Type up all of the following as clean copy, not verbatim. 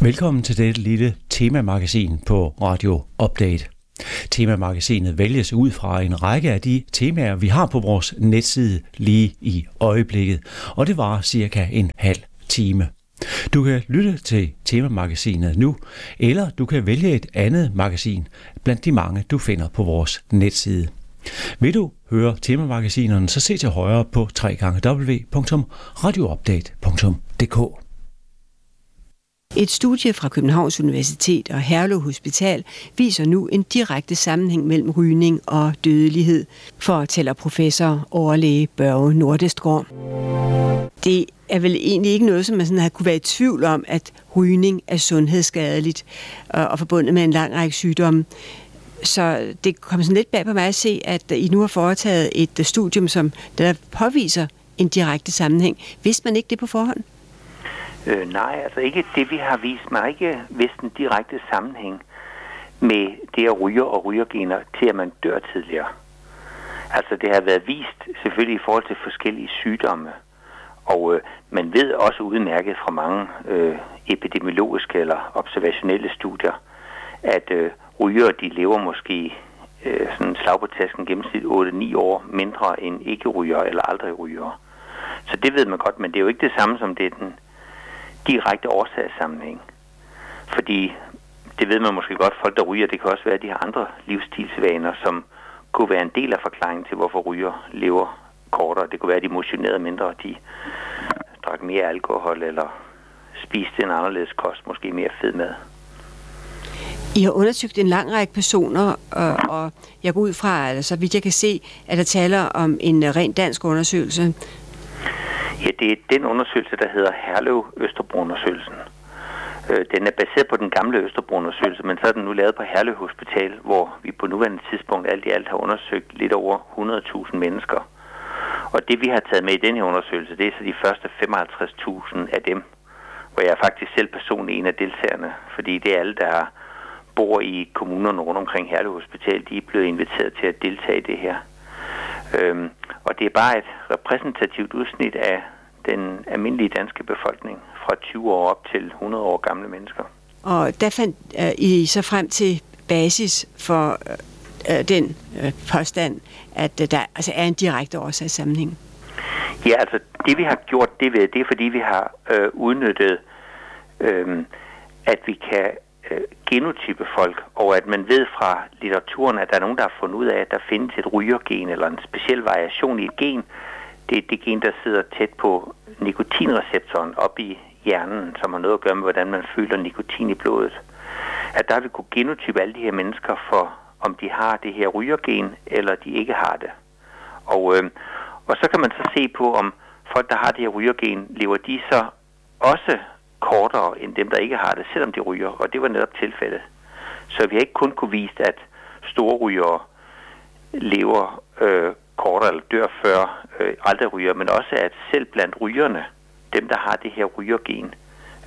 Velkommen til dette lille temamagasin på Radio Update. Temamagasinet vælges ud fra en række af de temaer, vi har på vores netside lige i øjeblikket, og det varer cirka en halv time. Du kan lytte til temamagasinet nu, eller du kan vælge et andet magasin blandt de mange, du finder på vores netside. Vil du høre temamagasinerne, så se til højre på www.radioupdate.dk. Et studie fra Københavns Universitet og Herlev Hospital viser nu en direkte sammenhæng mellem rygning og dødelighed, fortæller professor overlæge Børge Nordestgaard. Det er vel egentlig ikke noget, som man sådan har kunne være i tvivl om, at rygning er sundhedsskadeligt og forbundet med en lang række sygdomme. Så det kommer sådan lidt bag på mig at se, at I nu har foretaget et studium, som der påviser en direkte sammenhæng. Vidste man ikke det på forhånd? Nej, altså ikke det, vi har vist. Man har ikke vist en direkte sammenhæng med det at ryge og rygergener til, at man dør tidligere. Altså det har været vist selvfølgelig i forhold til forskellige sygdomme. Og man ved også udmærket fra mange epidemiologiske eller observationelle studier, at rygere de lever måske sådan slag på tasken gennemsnit 8-9 år mindre end ikke-rygere eller aldrig rygere. Så det ved man godt, men det er jo ikke det samme som det er den direkte årsagssammenhæng. Fordi det ved man måske godt, folk der ryger, det kan også være, at de har andre livsstilsvaner, som kunne være en del af forklaringen til, hvorfor ryger lever kortere. Det kunne være, at de motionerede mindre, de drak mere alkohol eller spiste en anderledes kost, måske mere fed mad. I har undersøgt en lang række personer, og jeg går ud fra, altså vidt jeg kan se, at der taler om en rent dansk undersøgelse. Ja, det er den undersøgelse, der hedder Herlev-Østerbro-undersøgelsen. Den er baseret på den gamle Østerbro-undersøgelse, men så er den nu lavet på Herlev Hospital, hvor vi på nuværende tidspunkt alt i alt har undersøgt lidt over 100.000 mennesker. Og det, vi har taget med i den her undersøgelse, det er så de første 55.000 af dem, hvor jeg er faktisk selv personlig en af deltagerne, fordi det er alle, der bor i kommunerne rundt omkring Herlev Hospital, de er blevet inviteret til at deltage i det her. Og det er bare et repræsentativt udsnit af den almindelige danske befolkning fra 20 år op til 100 år gamle mennesker. Og der fandt I så frem til basis for den påstand, at der altså er en direkte årsagssammenhæng? Ja, altså det vi har gjort, det er fordi vi har udnyttet, at vi kan genotype folk, og at man ved fra litteraturen, at der er nogen, der har fundet ud af, at der findes et rygergen eller en speciel variation i et gen. Det er det gen, der sidder tæt på nikotinreceptoren op i hjernen, som har noget at gøre med, hvordan man føler nikotin i blodet. At der vil kunne genotype alle de her mennesker for, om de har det her rygergen, eller de ikke har det. Og så kan man så se på, om folk, der har det her rygergen, lever de så også kortere end dem, der ikke har det, selvom de ryger, og det var netop tilfældet. Så vi har ikke kun kunne vise, at store rygere lever kortere eller dør før aldrig ryger, men også at selv blandt rygerne, dem der har det her rygergen,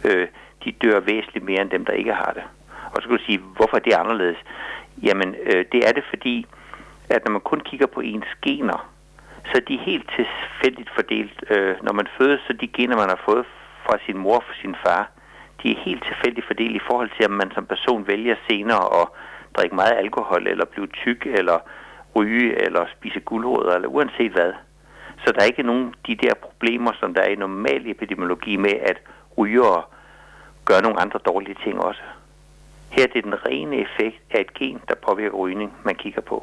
de dør væsentligt mere end dem, der ikke har det. Og så kan du sige, hvorfor er det anderledes? Jamen, det er det fordi, at når man kun kigger på ens gener, så er de helt tilfældigt fordelt. Når man fødes, så de gener, man har fået fra sin mor og fra sin far, de er helt tilfældigt fordelt i forhold til, om man som person vælger senere at drikke meget alkohol, eller blive tyk, eller ryge, eller spise gulerødder, eller uanset hvad. Så der er ikke nogen de der problemer, som der er i normal epidemiologi med, at rygere gør nogle andre dårlige ting også. Her er det den rene effekt af et gen, der påvirker rygning, man kigger på.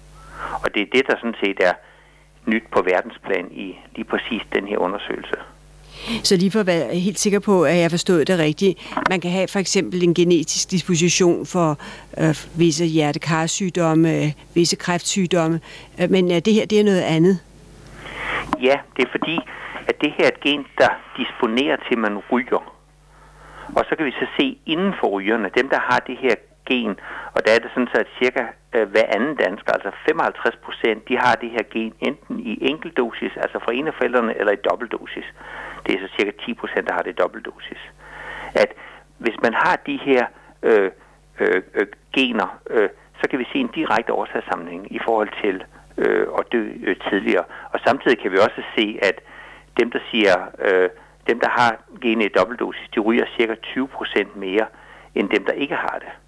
Og det er det, der sådan set er nyt på verdensplan i lige præcis den her undersøgelse. Så lige for at være helt sikker på, at jeg forstod det rigtigt, man kan have for eksempel en genetisk disposition for visse hjertekarsygdomme, visse kræftsygdomme, men det her, det er noget andet? Ja, det er fordi, at det her er et gen, der disponerer til, man ryger. Og så kan vi så se inden for rygerne, dem der har det her gen, og der er det sådan så, at cirka hver anden dansker, altså 55%, de har det her gen enten i enkeltdosis, altså fra en af forældrene, eller i dobbeltdosis. Det er så cirka 10%, der har det i dobbeltdosis. At hvis man har de her gener, så kan vi se en direkte årsagssammenhæng i forhold til at dø tidligere. Og samtidig kan vi også se, at dem, der siger, dem, der har genet i dobbeltdosis, de ryger cirka 20% mere, end dem, der ikke har det.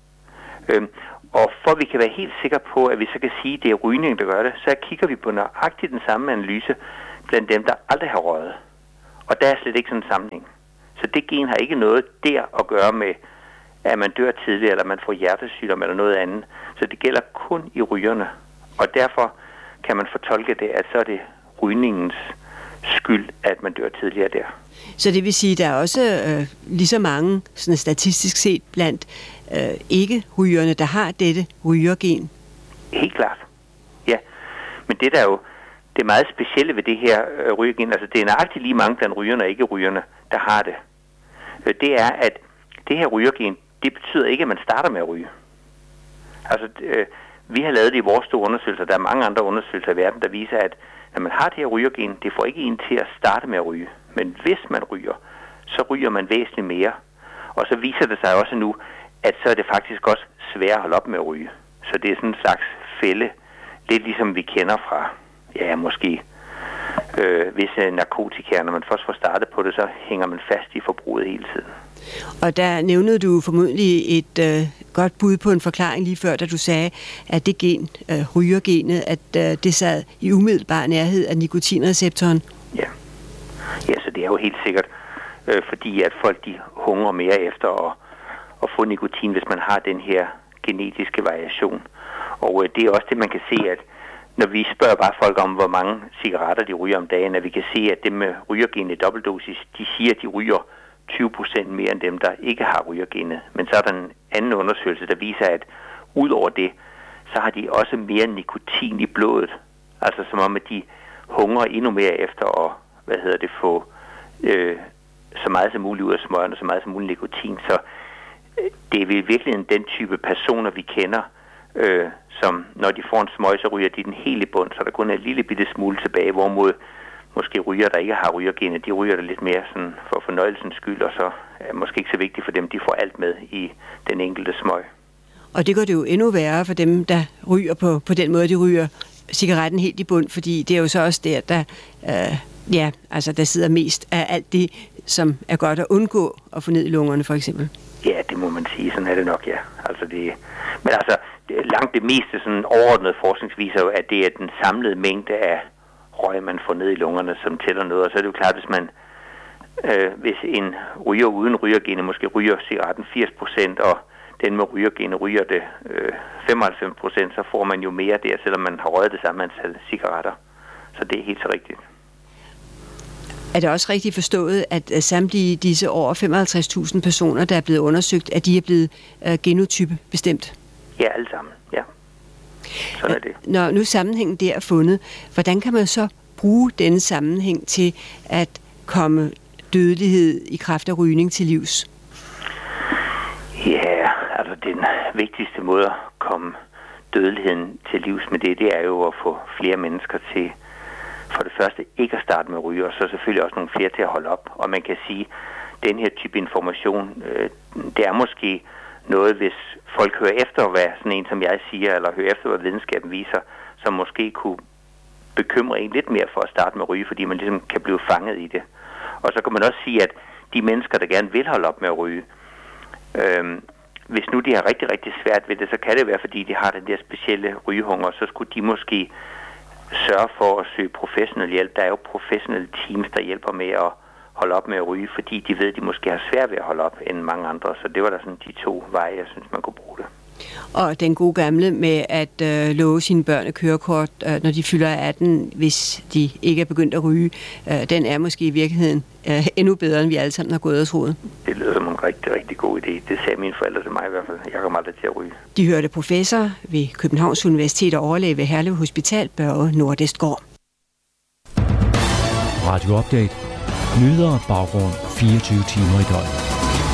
Og for at vi kan være helt sikre på, at vi så kan sige, at det er rygning, der gør det, så kigger vi på nøjagtigt den samme analyse blandt dem, der aldrig har røget. Og der er slet ikke sådan en sammenhæng. Så det gen har ikke noget der at gøre med, at man dør tidligere, eller man får hjertesygdom eller noget andet. Så det gælder kun i rygerne. Og derfor kan man fortolke det, at så er det rygningens skyld, at man dør tidligere der. Så det vil sige, at der er også lige så mange, sådan statistisk set, blandt ikke-rygerne, der har dette rygergen? Helt klart, ja. Men det der er jo det meget specielle ved det her rygergen, altså det er nøjagtigt lige mange blandt rygerne og ikke-rygerne, der har det. Det er, at det her rygergen, det betyder ikke, at man starter med at ryge. Altså, vi har lavet det i vores store undersøgelser. Der er mange andre undersøgelser i verden, der viser, at når man har det her rygergen, det får ikke en til at starte med at ryge. Men hvis man ryger, så ryger man væsentligt mere. Og så viser det sig også nu, at så er det faktisk også svært at holde op med at ryge. Så det er sådan en slags fælde, lidt ligesom vi kender fra, ja, måske visse narkotika. Når man først får startet på det, så hænger man fast i forbruget hele tiden. Og der nævnede du formodentlig et godt bud på en forklaring lige før, da du sagde, at det gen, rygergenet, at det sad i umiddelbar nærhed af nikotinreceptoren. Ja, så det er jo helt sikkert, fordi at folk de hungrer mere efter at få nikotin, hvis man har den her genetiske variation. Og det er også det, man kan se, at når vi spørger bare folk om, hvor mange cigaretter de ryger om dagen, at vi kan se, at dem med rygergenet i dobbeltdosis, de siger, at de ryger 20% mere end dem, der ikke har rygergenet. Men så er der en anden undersøgelse, der viser, at ud over det, så har de også mere nikotin i blodet. Altså som om, at de hungrer endnu mere efter at få så meget som muligt ud af smøgerne, så meget som muligt nikotin. Så det er virkelig den type personer, vi kender, som når de får en smøg, så ryger de den helt i bund, så der kun er en lille bitte smule tilbage, hvorimod måske ryger, der ikke har rygergenet, de ryger det lidt mere sådan for fornøjelsens skyld, og så er måske ikke så vigtigt for dem, de får alt med i den enkelte smøg. Og det gør det jo endnu værre for dem, der ryger på den måde, de ryger cigaretten helt i bund, fordi det er jo så også der der sidder mest af alt det, som er godt at undgå at få ned i lungerne, for eksempel. Ja, det må man sige. Sådan er det nok, ja. Men langt det meste sådan overordnet forskning viser jo, at det er den samlede mængde af røg, man får ned i lungerne, som tæller noget. Og så er det jo klart, hvis en ryger uden rygergenet måske ryger cigaretten 80%, og den med rygergenet ryger det 95%, så får man jo mere der, selvom man har røget det samme antal cigaretter. Så det er helt så rigtigt. Er det også rigtigt forstået, at samtlige disse over 55.000 personer, der er blevet undersøgt, at de er blevet genotype bestemt? Ja, alle sammen, ja. Sådan er det. Når nu sammenhængen der er fundet, hvordan kan man så bruge denne sammenhæng til at komme dødelighed i kraft af rygning til livs? Ja, altså den vigtigste måde at komme dødeligheden til livs med det er jo at få flere mennesker til for det første ikke at starte med at ryge, og så selvfølgelig også nogle flere til at holde op. Og man kan sige, at den her type information, det er måske noget, hvis folk hører efter, hvad sådan en som jeg siger, eller hører efter, hvad videnskaben viser, som måske kunne bekymre en lidt mere for at starte med at ryge, fordi man ligesom kan blive fanget i det. Og så kan man også sige, at de mennesker, der gerne vil holde op med at ryge, hvis nu de har rigtig, rigtig svært ved det, så kan det være, fordi de har den der specielle rygehunger, så skulle de måske sørge for at søge professionel hjælp. Der er jo professionelle teams, der hjælper med at holde op med at ryge, fordi de ved, at de måske har svært ved at holde op end mange andre. Så det var da sådan de to veje, jeg synes, man kunne bruge det. Og den gode gamle med at love sine børn et kørekort, når de fylder 18, hvis de ikke er begyndt at ryge, den er måske i virkeligheden endnu bedre, end vi alle sammen har gået og troet. Det lyder som en rigtig, rigtig god idé. Det sagde mine forældre til mig i hvert fald. Jeg kommer aldrig til at ryge. De hørte professor ved Københavns Universitet og overlæge ved Herlev Hospital, Børge Nordestgaard. Radio Update. Nyheder og baggrund 24 timer i døgnet.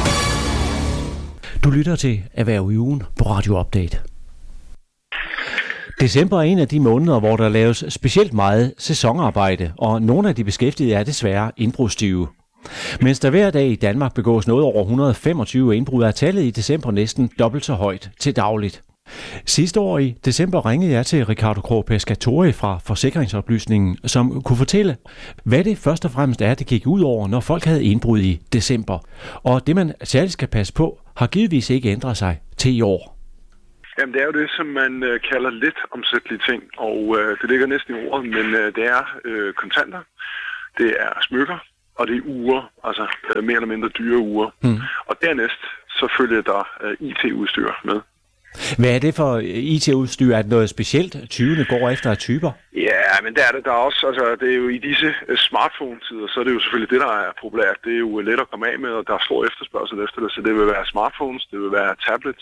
Du lytter til Erhverv i ugen på Radio Update. December er en af de måneder, hvor der laves specielt meget sæsonarbejde, og nogle af de beskæftigede er desværre indbrudstyve. Mens der hver dag i Danmark begås noget over 125 indbrud, er tallet i december næsten dobbelt så højt til dagligt. Sidste år i december ringede jeg til Riccardo Krog Pescatori fra Forsikringsoplysningen, som kunne fortælle, hvad det først og fremmest er, det gik ud over, når folk havde indbrud i december. Og det, man særligt skal passe på, har givetvis ikke ændret sig til i år. Jamen, det er jo det, som man kalder let omsættelige ting, og det ligger næsten i ordet, men det er kontanter, det er smykker, og det er uger, altså mere eller mindre dyre uger. Og dernæst så følger der IT-udstyr med. Hvad er det for IT-udstyr? Er det noget specielt, tyvene går efter af typer? Ja, men det er det. Der er også, altså, det er jo i disse smartphone-tider, så er det jo selvfølgelig det, der er populært. Det er jo let at komme af med, og der er stor efterspørgsel efter det. Så det vil være smartphones, det vil være tablets,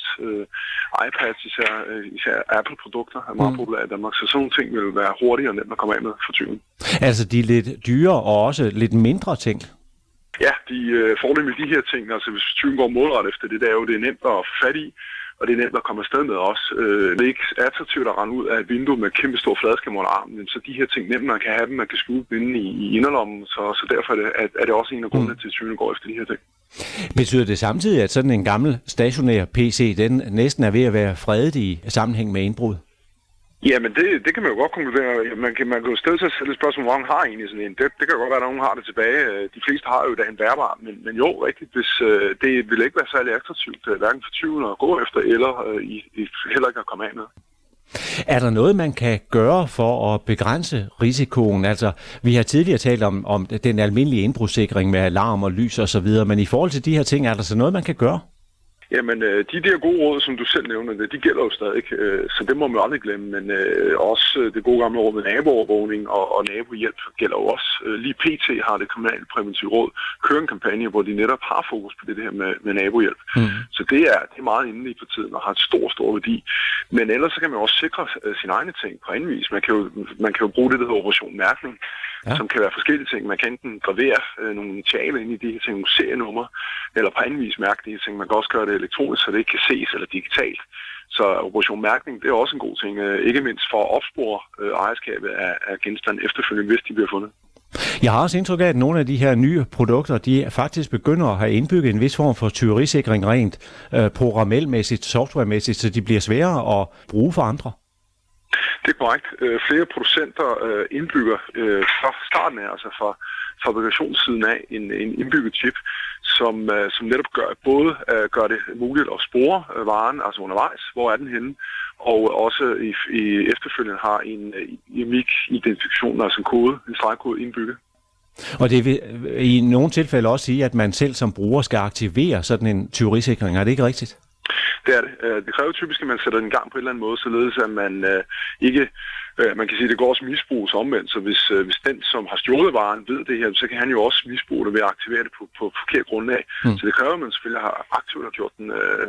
iPads, især Apple-produkter er meget populære i Danmark. Så sådan nogle ting vil være hurtigere og nemt at komme af med for tyven. Altså de lidt dyre og også lidt mindre ting? Ja, de fordele med de her ting, altså hvis tyven går målret efter det, det er jo det er nemt at få fat i. Og det er nemt at komme afsted med også. Det er ikke attraktivt at rende ud af et vindue med kæmpe stor fladskærm under armen, så de her ting nemt, man kan have dem, man kan skjule dem inde i inderlommen, så derfor er det også en af grundene til, at tyvene går efter de her ting. Betyder det samtidig, at sådan en gammel stationær PC, den næsten er ved at være fredet i sammenhæng med indbrud? Ja, men det kan man jo godt konkludere. Man kan jo stille sig selv et spørgsmål, hvor mange har egentlig sådan en. Det kan godt være, at nogen har det tilbage. De fleste har jo da en bærbar, men jo, rigtigt, hvis det vil ikke være særlig attraktivt, hverken for tyven at gå efter, eller heller ikke at komme af med. Er der noget, man kan gøre for at begrænse risikoen? Altså, vi har tidligere talt om den almindelige indbrudssikring med alarm og lys og så videre, men i forhold til de her ting, er der så noget, man kan gøre? Jamen, de der gode råd, som du selv nævner, de gælder jo stadig, så det må man aldrig glemme, men også det gode gamle råd med naboovervågning og nabohjælp gælder jo også. Lige PT har det kriminalpræventive råd kører en kampagne, hvor de netop har fokus på det her med nabohjælp. Så det er meget inde i for tiden og har et stor værdi. Men ellers så kan man også sikre sine egne ting på anden vis. Man kan jo bruge det, der hedder operation mærkning, som kan være forskellige ting. Man kan enten gravere nogle initialer ind i de her ting, nogle serienumre, eller på anden vis mærke de her ting. Man kan også gøre det elektronisk, så det ikke kan ses, eller digitalt. Så operation mærkning, det er også en god ting, ikke mindst for at opspore ejerskabet af genstande efterfølgende, hvis de bliver fundet. Jeg har også indtryk af, at nogle af de her nye produkter, de faktisk begynder at have indbygget en vis form for tyverisikring rent programmelmæssigt, softwaremæssigt, så de bliver sværere at bruge for andre. Det er korrekt. Flere producenter indbygger fra starten af, altså fra fabrikationssiden af, en indbygget chip, som netop gør det muligt at spore varen, altså undervejs, hvor er den henne, og også i efterfølgende har en unik identifikation, altså en kode, en stregkode indbygget. Og det vil i nogle tilfælde også sige, at man selv som bruger skal aktivere sådan en tyverisikring. Er det ikke rigtigt? Det er det. Det kræver typisk, at man sætter den i gang på en eller anden måde, således at man ikke... Man kan sige, at det går også misbruges omvendt, så hvis den, som har stjålet varen, ved det her, så kan han jo også misbruge det ved at aktivere det på forkert grundlag. Så det kræver, at man selvfølgelig har aktivt gjort den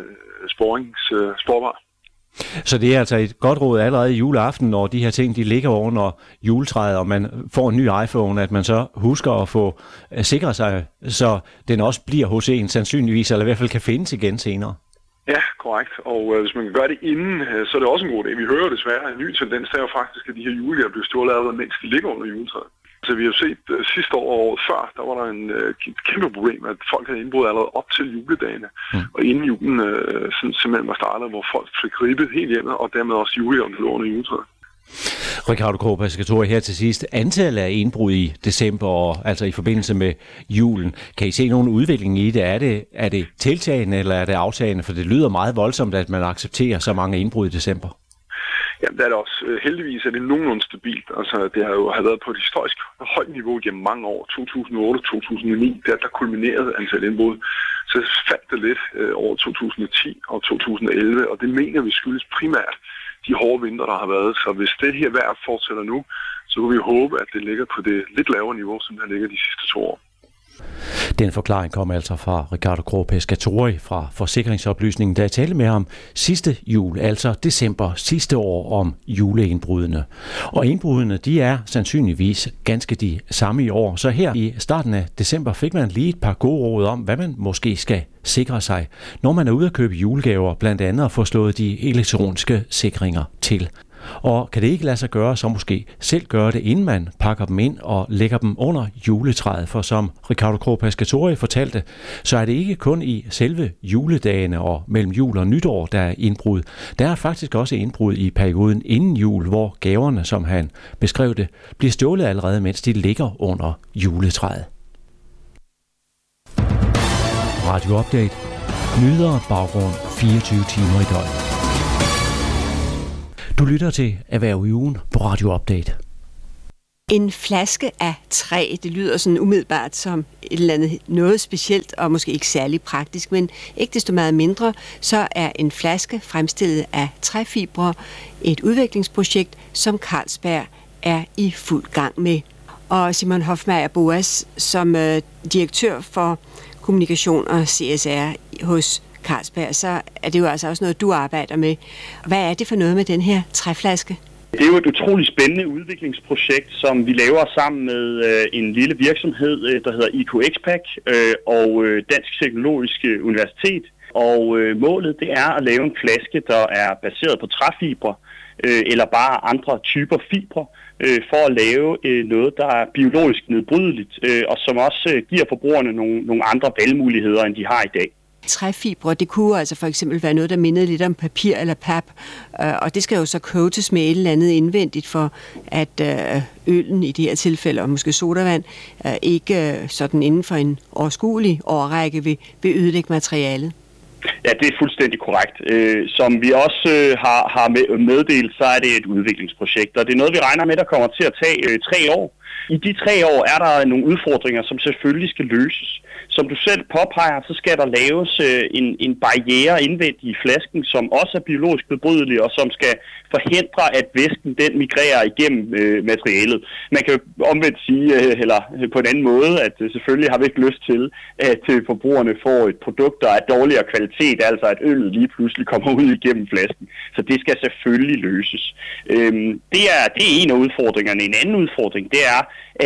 sporbar. Så det er altså et godt råd allerede i juleaften, når de her ting de ligger under juletræet, og man får en ny iPhone, at man så husker at få sikret sig, så den også bliver hos en sandsynligvis, eller i hvert fald kan findes igen senere. Ja, korrekt. Og hvis man kan gøre det inden, så er det også en god idé. Vi hører desværre en ny tendens, der er jo faktisk, at de her julegaver bliver stjålet allerede, mens de ligger under juletræet. Så vi har set sidste år og året før, der var der et kæmpe problem, at folk havde indbrud allerede op til juledagene. Og inden julen simpelthen var startet, hvor folk fik ribbet helt hjemme, og dermed også julegaven lå under juletræet. Riccardo Krog Pescatori her til sidst. Antallet af indbrud i december, og altså i forbindelse med julen, kan I se nogen udvikling i det? Er det tiltagende, eller er det aftagende? For det lyder meget voldsomt, at man accepterer så mange indbrud i december. Jamen, det er det også. Heldigvis er det nogenlunde stabilt. Altså, det har jo været på et historisk højt niveau gennem mange år. 2008-2009, der kulminerede antallet indbrud. Så faldt det lidt over 2010 og 2011, og det mener vi skyldes primært de hårde vinter, der har været. Så hvis det her vejr fortsætter nu, så kan vi håbe, at det ligger på det lidt lavere niveau, som det ligger de sidste 2 år. Den forklaring kom altså fra Riccardo Krog Pescatori fra Forsikringsoplysningen, da jeg talte med ham sidste jul, altså december sidste år, om juleindbrudene. Og indbrudene, de er sandsynligvis ganske de samme i år. Så her i starten af december fik man lige et par gode råd om, hvad man måske skal sikre sig, når man er ude at købe julegaver, blandt andet at få slået de elektroniske sikringer til. Og kan det ikke lade sig gøre, så måske selv gøre det, inden man pakker dem ind og lægger dem under juletræet. For som Riccardo Krog Pescatori fortalte, så er det ikke kun i selve juledagene og mellem jul og nytår, der er indbrud. Der er faktisk også indbrud i perioden inden jul, hvor gaverne, som han beskrev det, bliver stjålet allerede, mens de ligger under juletræet. Radio Update. Nyheder baggrund 24 timer i døgnet. Du lytter til Erhverv i ugen på Radio Update. En flaske af træ, det lyder sådan umiddelbart som et eller andet noget specielt og måske ikke særlig praktisk, men ikke desto meget mindre, så er en flaske fremstillet af træfibre et udviklingsprojekt, som Carlsberg er i fuld gang med. Og Simon Hofmeier Boas, som direktør for kommunikation og CSR hos Carlsberg, så er det jo altså også noget, du arbejder med. Hvad er det for noget med den her træflaske? Det er jo et utroligt spændende udviklingsprojekt, som vi laver sammen med en lille virksomhed, der hedder IQ Expac og Dansk Teknologisk Universitet. Og målet det er at lave en flaske, der er baseret på træfibre eller bare andre typer fibre, for at lave noget, der er biologisk nedbrydeligt, og som også giver forbrugerne nogle andre valgmuligheder, end de har i dag. Træfibre, det kunne altså for eksempel være noget, der mindede lidt om papir eller pap, og det skal jo så coates med et eller andet indvendigt, for at øllen i det her tilfælde, og måske sodavand, ikke sådan inden for en overskuelig årrække vil ødelægge materialet. Ja, det er fuldstændig korrekt. Som vi også har meddelt, så er det et udviklingsprojekt, og det er noget, vi regner med, der kommer til at tage 3 år. I de 3 år er der nogle udfordringer, som selvfølgelig skal løses. Som du selv påpeger, så skal der laves en barriere indvendigt i flasken, som også er biologisk nedbrydelig, og som skal forhindre, at væsken den migrerer igennem materialet. Man kan jo omvendt sige, eller på en anden måde, at selvfølgelig har vi ikke lyst til, at forbrugerne får et produkt, der er dårligere kvalitet, altså at øllet lige pludselig kommer ud igennem flasken. Så det skal selvfølgelig løses. Det er en af udfordringerne. En anden udfordring, det er,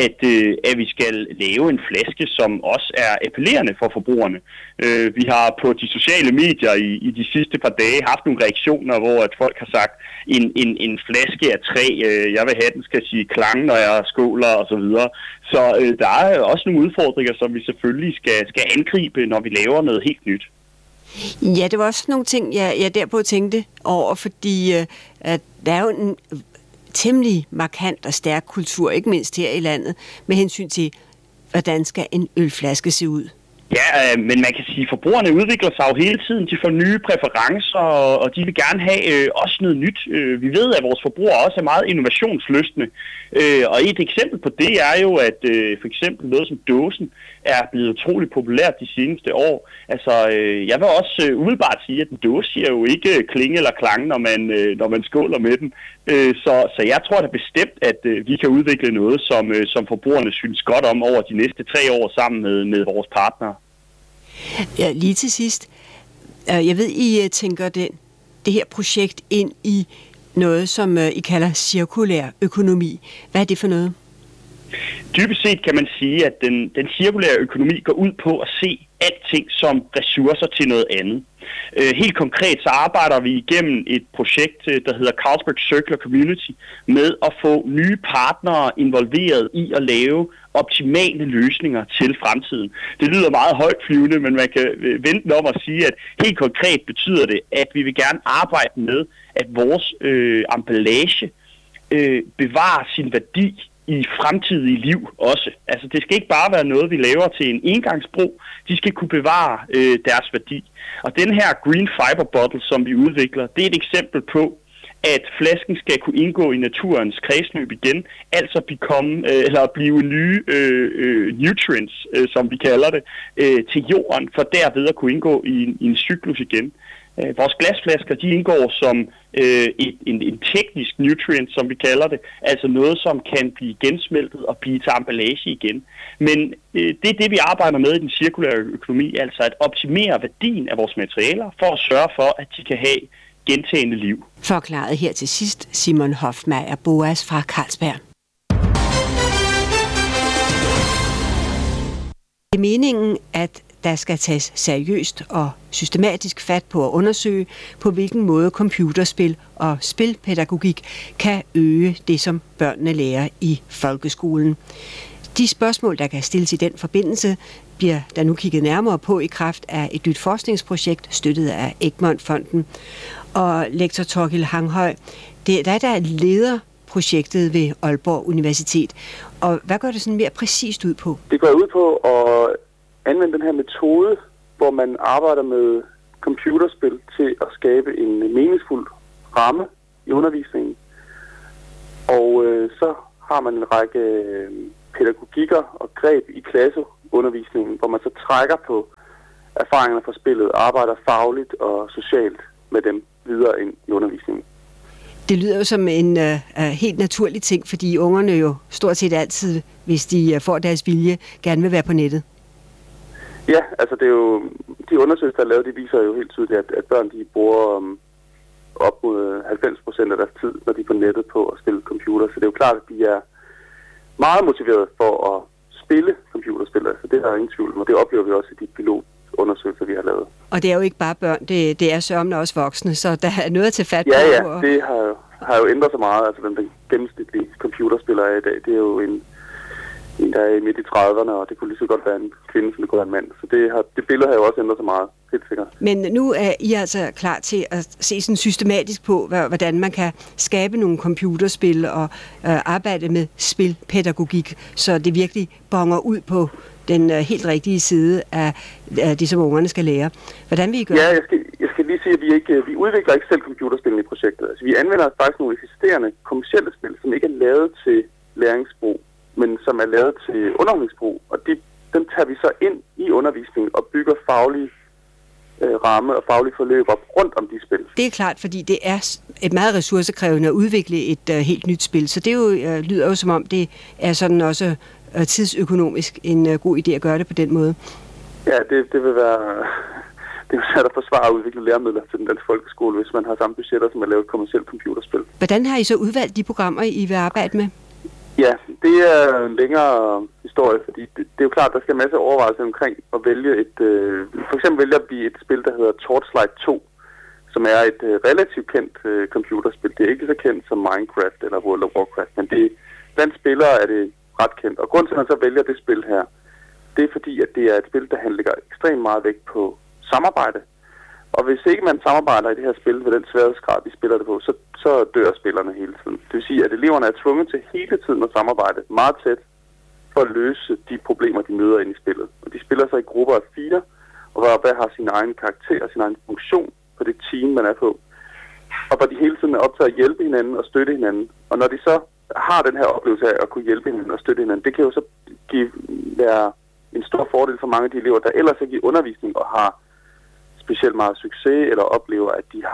at vi skal lave en flaske, som også er appellerende for forbrugerne. Vi har på de sociale medier i de sidste par dage haft nogle reaktioner, hvor at folk har sagt, en flaske af træ, jeg vil have, den skal sige klang, når jeg skåler osv. Så der er også nogle udfordringer, som vi selvfølgelig skal angribe, når vi laver noget helt nyt. Ja, det var også nogle ting, jeg derpå tænkte over, fordi der er jo en temmelig markant og stærk kultur, ikke mindst her i landet, med hensyn til, hvordan skal en ølflaske se ud. Ja, men man kan sige, at forbrugerne udvikler sig jo hele tiden. De får nye præferencer, og de vil gerne have også noget nyt. Vi ved, at vores forbrugere også er meget innovationslystne. Og et eksempel på det er jo, at for eksempel noget som dåsen er blevet utroligt populært de seneste år. Altså, jeg vil også umiddelbart sige, at en dåse siger jo ikke klinge eller klang, når man skåler med den. Så jeg tror da bestemt, at vi kan udvikle noget, som forbrugerne synes godt om over de næste 3 år sammen med vores partnere. Ja, lige til sidst. Jeg ved, I tænker det her projekt ind i noget, som I kalder cirkulær økonomi. Hvad er det for noget? Dybest set kan man sige, at den cirkulære økonomi går ud på at se alting som ressourcer til noget andet. Helt konkret så arbejder vi igennem et projekt, der hedder Carlsberg Circular Community, med at få nye partnere involveret i at lave optimale løsninger til fremtiden. Det lyder meget højtflyvende, men man kan vente den om at sige, at helt konkret betyder det, at vi vil gerne arbejde med, at vores emballage bevarer sin værdi i fremtidige liv også. Altså det skal ikke bare være noget, vi laver til en engangsbrug. De skal kunne bevare deres værdi. Og den her Green Fiber Bottle, som vi udvikler, det er et eksempel på, at flasken skal kunne indgå i naturens kredsløb igen, altså blive nye nutrients, som vi kalder det, til jorden, for derved at kunne indgå i en cyklus igen. Vores glasflasker, de indgår som en teknisk nutrient, som vi kalder det, altså noget, som kan blive gensmeltet og blive til emballage igen. Men det er det, vi arbejder med i den cirkulære økonomi, altså at optimere værdien af vores materialer, for at sørge for, at de kan have gentagende liv. Forklaret her til sidst Simon Hofmeier Boas fra Carlsberg. Det er meningen, at der skal tages seriøst og systematisk fat på at undersøge, på hvilken måde computerspil og spilpædagogik kan øge det, som børnene lærer i folkeskolen. De spørgsmål, der kan stilles i den forbindelse, bliver der nu kigget nærmere på i kraft af et nyt forskningsprojekt, støttet af Egmont-fonden. Og lektor Thorkild Hanghøj, det er der leder projektet ved Aalborg Universitet. Og hvad går det sådan mere præcist ud på? Det går ud på at anvende den her metode, hvor man arbejder med computerspil til at skabe en meningsfuld ramme i undervisningen. Og så har man en række pædagogikker og greb i klasseundervisningen, hvor man så trækker på erfaringerne fra spillet, arbejder fagligt og socialt med dem videre ind i undervisningen. Det lyder jo som en helt naturlig ting, fordi ungerne jo stort set altid, hvis de får deres vilje, gerne vil være på nettet. Ja, altså det er jo, de undersøgelser, der er lavet, de viser jo helt tydeligt, at børn de bruger op mod 90% af deres tid, når de er på nettet på at spille computer. Så det er jo klart, at de er meget motiveret for at spille computerspil. Altså det er der ingen tvivl om, og det oplever vi også i de pilotundersøgelser, vi har lavet. Og det er jo ikke bare børn, det er sørgende også voksne, så der er noget til fat på. Ja, det har jo ændret sig meget. Altså den gennemsnitlige computerspiller i dag, det er jo en der er midt i 30'erne, og det kunne lige så godt være en kvinde, som det kunne være en mand. Så det billede har jo også ændret sig meget, helt sikkert. Men nu er I altså klar til at se sådan systematisk på, hvordan man kan skabe nogle computerspil og arbejde med spilpædagogik, så det virkelig bonger ud på den helt rigtige side af det, som ungerne skal lære. Hvordan vil I gøre? Ja, jeg skal lige sige, at vi udvikler ikke selv computerspil i projektet. Altså, vi anvender faktisk nogle eksisterende kommercielle spil, som ikke er lavet til læringsbrug, men som er lavet til underholdningsbrug, og dem tager vi så ind i undervisningen og bygger faglige ramme og faglige forløb op rundt om de spil. Det er klart, fordi det er et meget ressourcekrævende at udvikle et helt nyt spil, så det lyder jo som om, det er sådan også tidsøkonomisk en god idé at gøre det på den måde. Ja, det vil være svært at forsvare at udvikle læremidler til den danske folkeskole, hvis man har samme budgetter, som at lave et kommercielt computerspil. Hvordan har I så udvalgt de programmer, I vil arbejde med? Ja, det er en længere historie, fordi det er jo klart, der skal en masse overvejelser omkring at vælge for eksempel vælger vi et spil, der hedder Torchlight 2, som er et relativt kendt computerspil. Det er ikke så kendt som Minecraft eller World of Warcraft, men blandt spillere er det ret kendt. Og grunden til, at man så vælger det spil her, det er fordi, at det er et spil, der lægger ekstremt meget vægt på samarbejde. Og hvis ikke man samarbejder i det her spil ved den sværhedsgrad, vi spiller det på, så dør spillerne hele tiden. Det vil sige, at eleverne er tvunget til hele tiden at samarbejde meget tæt for at løse de problemer, de møder inde i spillet. Og de spiller sig i grupper af 4, og hver har sin egen karakter og sin egen funktion på det team, man er på. Og hvor de hele tiden er optaget at hjælpe hinanden og støtte hinanden. Og når de så har den her oplevelse af at kunne hjælpe hinanden og støtte hinanden, det kan jo så være en stor fordel for mange af de elever, der ellers ikke i undervisning og har specielt meget succes, eller oplever, at de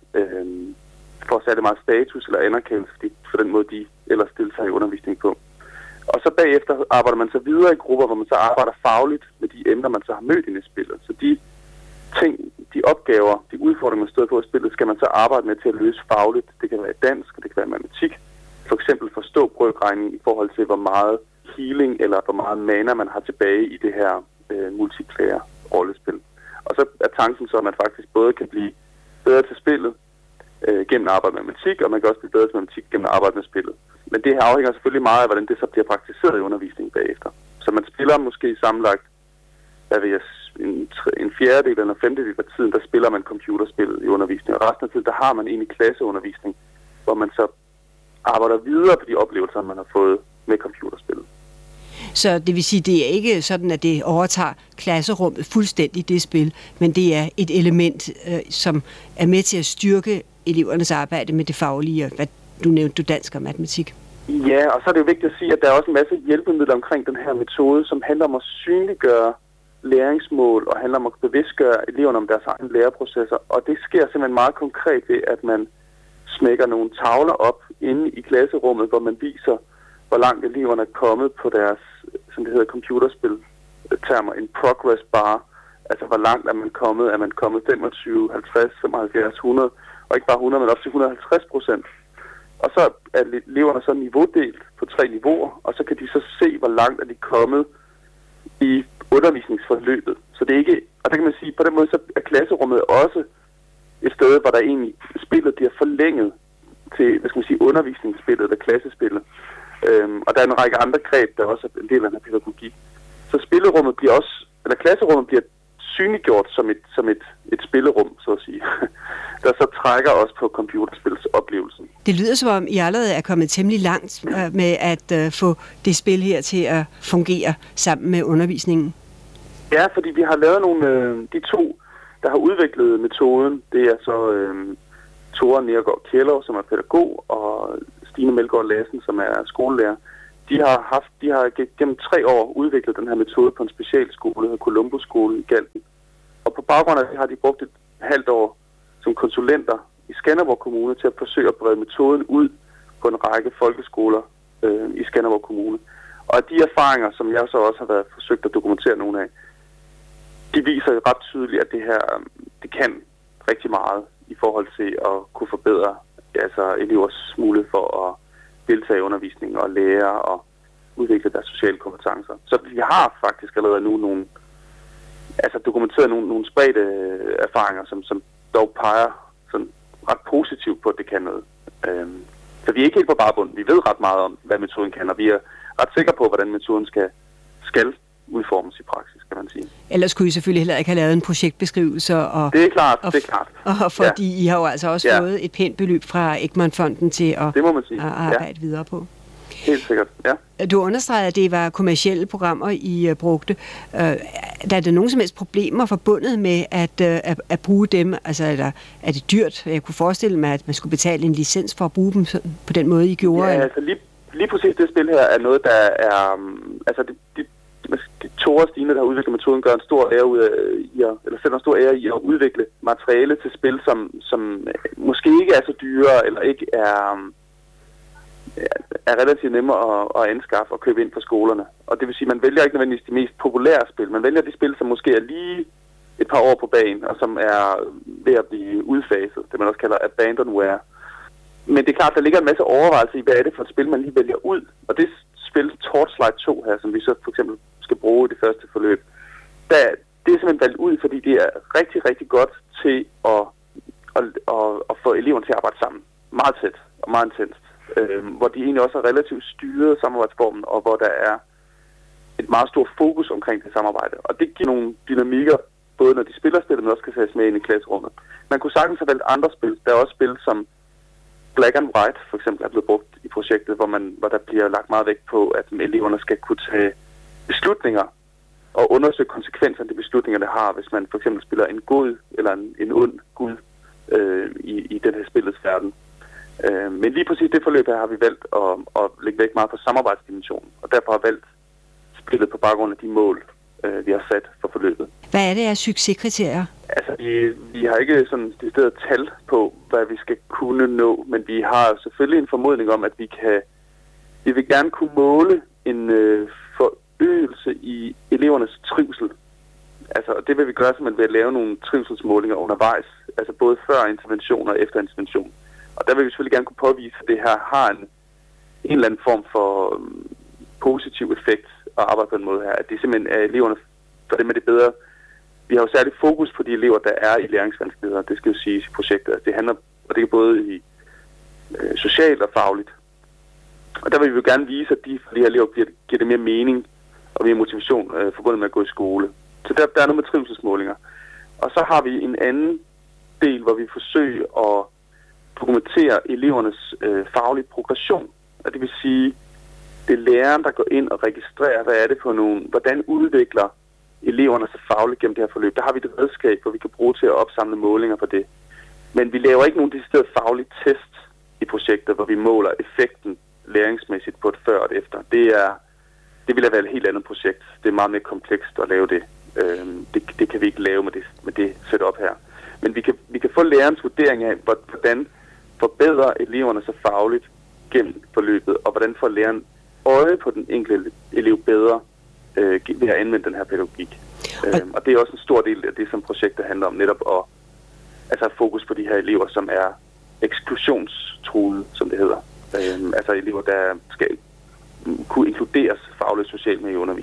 får særlig meget status eller anerkendelse for den måde, de ellers deltager i undervisning på. Og så bagefter arbejder man så videre i grupper, hvor man så arbejder fagligt med de emner, man så har mødt i spillet. Så de ting, de opgaver, de udfordringer, man støder på i spillet, skal man så arbejde med til at løse fagligt. Det kan være dansk, og det kan være matematik. For eksempel forstå brøkregning i forhold til, hvor meget healing eller hvor meget mana man har tilbage i det her multiplayer-rollespil. Og så er tanken så, at man faktisk både kan blive bedre til spillet gennem at arbejde med matematik, og man kan også blive bedre til matematik gennem at arbejde med spillet. Men det her afhænger selvfølgelig meget af, hvordan det så bliver praktiseret i undervisningen bagefter. Så man spiller måske sammenlagt en fjerdedel eller en femtedel af tiden, der spiller man computerspillet i undervisningen. Og resten af tiden, der har man egentlig klasseundervisning, hvor man så arbejder videre på de oplevelser, man har fået med computerspillet. Så det vil sige, det er ikke sådan, at det overtager klasserummet fuldstændig det spil, men det er et element, som er med til at styrke elevernes arbejde med det faglige, hvad du nævnte, dansk og matematik. Ja, og så er det jo vigtigt at sige, at der er også en masse hjælpemidler omkring den her metode, som handler om at synliggøre læringsmål og handler om at bevidstgøre eleverne om deres egne læreprocesser. Og det sker simpelthen meget konkret ved, at man smækker nogle tavler op inde i klasserummet, hvor man viser, hvor langt eleverne er kommet på deres, som det hedder, computerspil-termer, en progress bar. Altså, hvor langt er man kommet? Er man kommet 25, 50, 75, 100, og ikke bare 100, men op til 150%. Og så er eleverne så niveaudelt på 3 niveauer, og så kan de så se, hvor langt er de kommet i undervisningsforløbet. Så Så det er ikke, og der kan man sige, på den måde så er klasserummet også et sted, hvor der egentlig spillet bliver forlænget til, hvad skal man sige, undervisningsspillet eller klassespillet. Og der er en række andre greb, der også er en del af den her pædagogik. Så spillerummet bliver også, eller klasserummet bliver synliggjort som et spillerum, så at sige, der så trækker også på computerspilsoplevelsen. Det lyder som om, I allerede er kommet temmelig langt med at få det spil her til at fungere sammen med undervisningen. Ja, fordi vi har lavet nogle, de to, der har udviklet metoden, det er så Tore Nergård Kjeller, som er pædagog, og Stine Melgaard Lassen, som er skolelærer. De har gennem 3 år udviklet den her metode på en specialskole, der hedder Columbus Skole i Galten. Og på baggrund af det har de brugt et halvt år som konsulenter i Skanderborg Kommune til at forsøge at brede metoden ud på en række folkeskoler i Skanderborg Kommune. Og de erfaringer, som jeg så også har været forsøgt at dokumentere nogle af, de viser jo ret tydeligt, at det her det kan rigtig meget i forhold til at kunne forbedre elevers mulighed for at deltage i undervisningen og lære og udvikle deres sociale kompetencer. Så vi har faktisk allerede nu dokumenteret nogle spredte erfaringer, som dog peger sådan ret positivt på, at det kan noget. Så vi er ikke helt på barbund. Vi ved ret meget om, hvad metoden kan, og vi er ret sikre på, hvordan metoden skal udformes i praksis, kan man sige. Ellers kunne I selvfølgelig heller ikke have lavet en projektbeskrivelse. Det er klart, det er klart. Og fordi I har jo altså også fået et pænt beløb fra Egmont-fonden til at arbejde videre på. Helt sikkert, ja. Du understregede, at det var kommercielle programmer, I brugte. Der er der nogen som helst problemer forbundet med at bruge dem? Altså, er det dyrt? Jeg kunne forestille mig, at man skulle betale en licens for at bruge dem på den måde, I gjorde. Ja, altså lige præcis det spil her er noget, der er... Tore og Stine, der har udviklet metoden, gør en stor ære ud af sætter en stor ære i at udvikle materiale til spil, som måske ikke er så dyre, eller ikke er relativt nemme at anskaffe og købe ind på skolerne. Og det vil sige, at man vælger ikke nødvendigvis de mest populære spil. Man vælger de spil, som måske er lige et par år på bagen, og som er ved at blive udfaset, det man også kalder abandonware. Men det er klart, der ligger en masse overvejelser i, hvad er det for et spil, man lige vælger ud. Og det spil Torchlight 2 her, som vi så for eksempel skal bruge i det første forløb, det er simpelthen valgt ud, fordi det er rigtig, rigtig godt til at få eleverne til at arbejde sammen. Meget tæt og meget intenst. Hvor de egentlig også er relativt styret samarbejdsformen, og hvor der er et meget stort fokus omkring det samarbejde. Og det giver nogle dynamikker, både når de spiller spillet, men også kan sættes med ind i klasserummet. Man kunne sagtens have valgt andre spil. Der er også spil som Black and White, for eksempel, er blevet brugt i projektet, hvor der bliver lagt meget vægt på, at eleverne skal kunne tage beslutninger og undersøge konsekvenserne af de beslutninger, det har, hvis man for eksempel spiller en god eller en ond gud i den her spillets verden. Men lige præcis det forløb her har vi valgt at lægge vægt meget på samarbejdsdimensionen, og derfor har valgt spillet på baggrund af de mål, vi har sat for forløbet. Hvad er det af succeskriterier? Altså, vi har ikke sådan decideret tal på, hvad vi skal kunne nå, men vi har selvfølgelig en formodning om, at vi vil gerne kunne måle en forøgelse i elevernes trivsel. Altså, det vil vi gøre simpelthen ved at lave nogle trivselsmålinger undervejs, altså både før intervention og efter intervention. Og der vil vi selvfølgelig gerne kunne påvise, at det her har en eller anden form for positiv effekt at arbejde på den måde her. At det simpelthen er eleverne, for dem er det bedre. Vi har jo særligt fokus på de elever, der er i læringsvanskeligheder. Det skal jo siges i projektet. Altså, det handler, og det er både i socialt og fagligt. Og der vil vi jo gerne vise, at de her elever giver det mere mening og mere motivation forbundet med at gå i skole. Så der er noget med trivselsmålinger. Og så har vi en anden del, hvor vi forsøger at dokumentere elevernes faglige progression. Og det vil sige, det er læreren, der går ind og registrerer, hvad er det for nogle, hvordan udvikler eleverne sig fagligt gennem det her forløb. Der har vi et redskab, hvor vi kan bruge til at opsamle målinger på det. Men vi laver ikke nogen decideret faglig test i projektet, hvor vi måler effekten læringsmæssigt på et før og et efter. Det vil være et helt andet projekt. Det er meget mere komplekst at lave det. Det kan vi ikke lave med det setup her. Men vi kan få lærerens vurdering af, hvordan forbedrer eleverne sig fagligt gennem forløbet, og hvordan får læreren øje på den enkelte elev bedre ved at anvende den her pædagogik. Og det er også en stor del af det, som projektet handler om, netop at have fokus på de her elever, som er eksklusionstruede, som det hedder. Altså elever, der skal kunne inkluderes fagligt socialt med i undervisningen.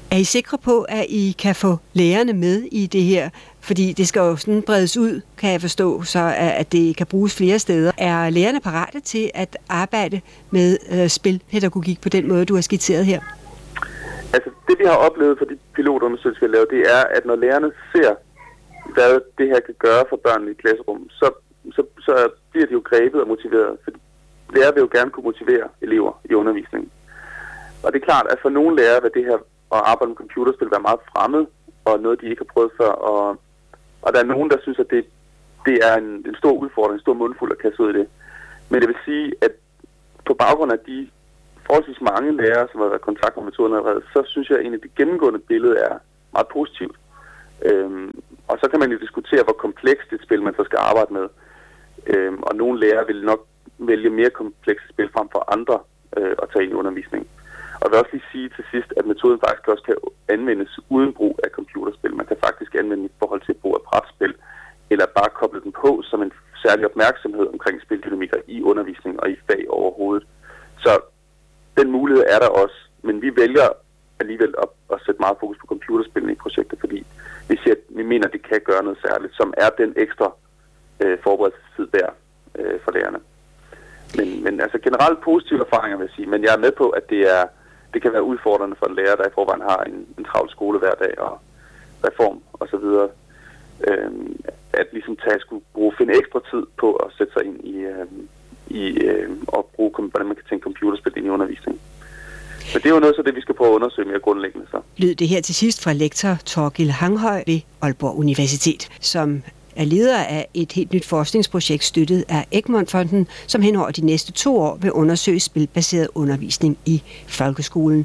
Er I sikre på, at I kan få lærerne med i det her? Fordi det skal jo sådan bredes ud, kan jeg forstå, så at det kan bruges flere steder. Er lærerne parate til at arbejde med spilpædagogik på den måde, du har skitseret her? Altså det vi har oplevet for de pilotundersøgelser, vi har lavet, det er, at når lærerne ser, hvad det her kan gøre for børnene i klasserummet, så bliver de jo grebet og motiveret. For lærere vil jo gerne kunne motivere elever i undervisningen. Og det er klart, at for nogle lærere vil det her at arbejde med computerspil være meget fremmed, og noget, de ikke har prøvet før. Og der er nogen, der synes, at det er en stor udfordring, en stor mundfuld at kaste ud i det. Men det vil sige, at på baggrund af de forholdsvis mange lærere, som har været i kontakt med metoden allerede, så synes jeg, at en af de gennemgående billeder er meget positivt. Og så kan man jo diskutere, hvor komplekst et spil man så skal arbejde med. Og nogle lærere vil nok vælge mere komplekse spil frem for andre at tage ind i undervisningen. Og jeg vil også lige sige til sidst, at metoden faktisk også kan anvendes uden brug af computerspil. Man kan faktisk anvende i forhold til brug af brætspil, eller bare koble den på som en særlig opmærksomhed omkring spildynamikker i undervisning og i fag overhovedet. Så den mulighed er der også, men vi vælger alligevel at sætte meget fokus på computerspillene i projektet, fordi vi mener, at det kan gøre noget særligt, som er den ekstra forberedelsestid der for lærerne. Men altså generelt positive erfaringer, vil jeg sige, men jeg er med på, at det kan være udfordrende for en lærer, der i forvejen har en travl skole hver dag og reform og så videre. At ligesom skulle finde ekstra tid på at sætte sig ind i og bruge, hvordan man kan tænke computerspil ind i undervisningen. Men det er jo noget så det, vi skal prøve at undersøge mere grundlæggende så. Lød det her til sidst fra lektor Thorkild Hanghøj ved Aalborg Universitet, som er leder af et helt nyt forskningsprojekt støttet af Egmont-fonden, som hen over de næste 2 år vil undersøge spilbaseret undervisning i folkeskolen.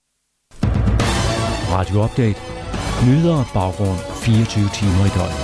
Radio Update. Nyheder og baggrund 24 timer i døgnet.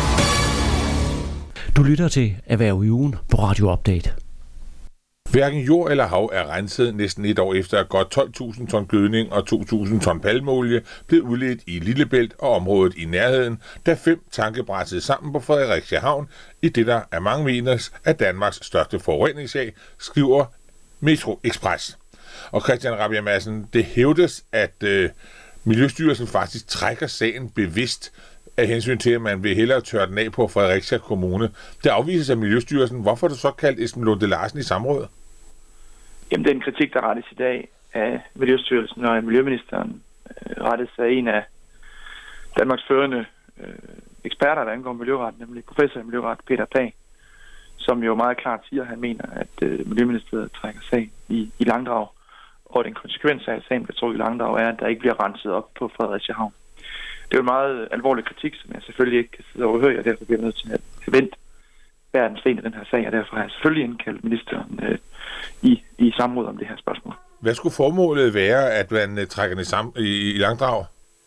Du lytter til Erhverv i ugen på Radio Update. Hverken jord eller hav er renset næsten et år efter, at godt 12.000 ton gødning og 2.000 ton palmeolie blev udledt i Lillebælt og området i nærheden, da 5 tanke brændte sammen på Fredericia Havn i det, der af mange mener er Danmarks største forureningssag, skriver Metro Express. Og Christian Rabjerg Madsen, det hævdes, at Miljøstyrelsen faktisk trækker sagen bevidst af hensyn til, at man vil hellere tørre den af på Fredericia Kommune. Det afvises af Miljøstyrelsen. Hvorfor er det så kaldt Esben Lunde Larsen i samrådet? Jamen, den kritik, der rettes i dag af Miljøstyrelsen og af Miljøministeren, rettes af en af Danmarks førende eksperter, der angår miljøret, nemlig professor i miljøret Peter Pagh, som jo meget klart siger, at han mener, at Miljøministeriet trækker sagen i langdrag, og den konsekvens af, at sagen bliver trukket i langdrag, er, at der ikke bliver renset op på Fredericia Havn. Det er jo en meget alvorlig kritik, som jeg selvfølgelig ikke kan sidde overhøre, og derfor bliver jeg nødt til at vente hver den sten i den her sag, og derfor har jeg selvfølgelig indkaldt ministeren i samråd om det her spørgsmål. Hvad skulle formålet være, at man trækker den i langdrag?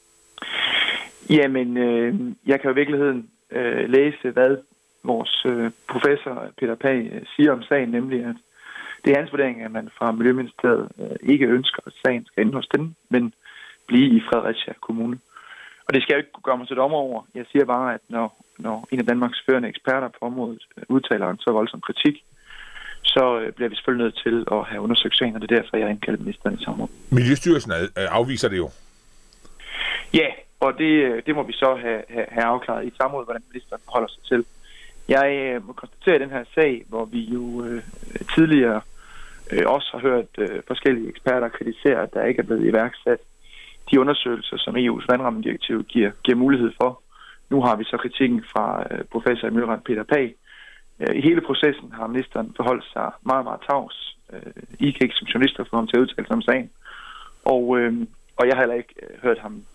Jamen, jeg kan jo i virkeligheden læse, hvad vores professor Peter Pagh siger om sagen, nemlig at det er hans vurdering, at man fra Miljøministeriet ikke ønsker, at sagen skal ende hos den, men blive i Fredericia Kommune. Og det skal jeg jo ikke gøre mig til dommer over. Jeg siger bare, at når en af Danmarks førende eksperter på området udtaler en så voldsom kritik, så bliver vi selvfølgelig nødt til at have undersøgt sagen, og det er derfor, jeg har indkaldt ministeren i samråd. Miljøstyrelsen afviser det jo. Ja, og det må vi så have afklaret i samråd, hvordan ministeren forholder sig til. Jeg må konstatere den her sag, hvor vi jo tidligere også har hørt forskellige eksperter kritisere, at der ikke er blevet iværksat de undersøgelser, som EU's vandrammedirektiv giver mulighed for. Nu har vi så kritikken fra professor i miljøret Peter Pagh. I hele processen har ministeren forholdt sig meget, meget tavs. I kan ikke som journalister få ham til at udtale sig om sagen. Og jeg har heller ikke hørt ham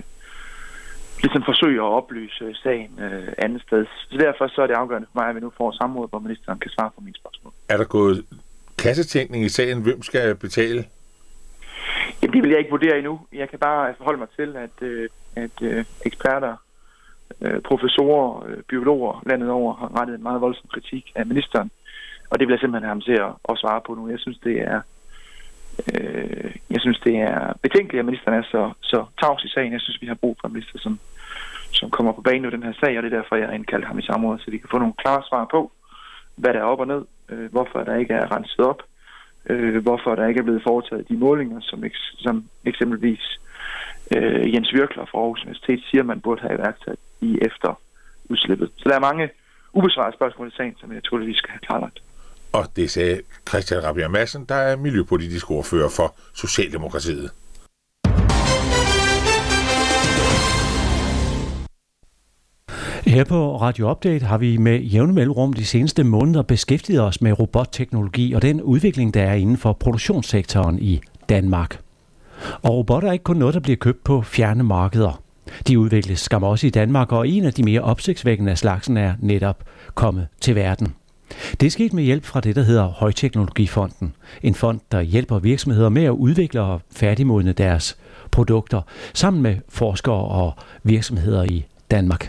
ligesom forsøge at oplyse sagen andet sted. Så derfor så er det afgørende for mig, at vi nu får samråd, hvor ministeren kan svare på mine spørgsmål. Er der gået kassetænkning i sagen? Hvem skal betale? Jamen, det vil jeg ikke vurdere endnu. Jeg kan bare forholde mig til, at eksperter, professorer, biologer landet over har rettet en meget voldsom kritik af ministeren. Og det vil jeg simpelthen have ham til at svare på nu. Jeg synes, det er betænkeligt, at ministeren er så tavs i sagen. Jeg synes, vi har brug for en minister, som kommer på banen i den her sag, og det er derfor, jeg har indkaldt ham i samråd, så de kan få nogle klare svar på, hvad der er op og ned, hvorfor der ikke er renset op, hvorfor der ikke er blevet foretaget de målinger, som eksempelvis Jens Virkler fra Aarhus Universitet siger, man burde have iværksat i efter udslippet. Så der er mange ubesvarede spørgsmål i sagen, som jeg tror, vi skal have klarlagt. Og det sagde Christian Rabjerg Madsen, der er miljøpolitisk ordfører for Socialdemokratiet. Her på Radio Update har vi med jævne mellemrum de seneste måneder beskæftiget os med robotteknologi og den udvikling, der er inden for produktionssektoren i Danmark. Og robotter er ikke kun noget, der bliver købt på fjerne markeder. De udvikles skam også i Danmark, og en af de mere opsigtsvækkende af slagsen er netop kommet til verden. Det er sket med hjælp fra det, der hedder Højteknologifonden. En fond, der hjælper virksomheder med at udvikle og færdigmodne deres produkter, sammen med forskere og virksomheder i Danmark.